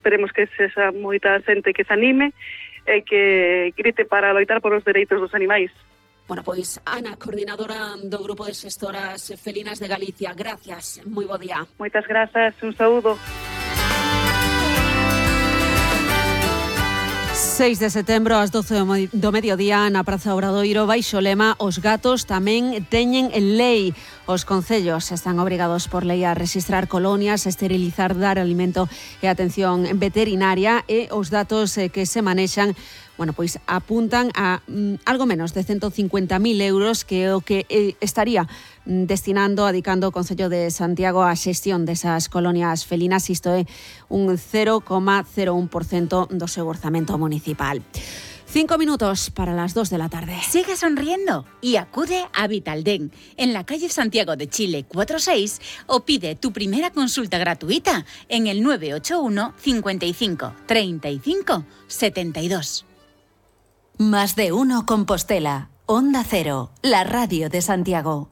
Esperemos que sexa moita xente que se anime e que grite para loitar por os dereitos dos animais. Bueno, pois Ana, coordinadora do Grupo de Xestoras Felinas de Galicia, gracias, moi bo día. Moitas grazas, un saúdo. 6 de setembro ás 12 do mediodía na Praza Obradoiro baixo o lema Os gatos tamén teñen lei. Os concellos están obrigados por lei a rexistrar colonias, esterilizar, dar alimento e atención veterinaria e os datos que se manexan pois apuntan a algo menos de 150.000 euros que é o que estaría destinando, adicando o Concello de Santiago á xestión desas colonias felinas. Isto é un 0,01% do seu orzamento municipal. 5 minutos para las 2 de la tarde. Sigue sonriendo y acude a Vitaldent en la calle Santiago de Chile 46 o pide tu primera consulta gratuita en el 981 55 35 72. Más de uno Compostela, Onda Cero, la radio de Santiago.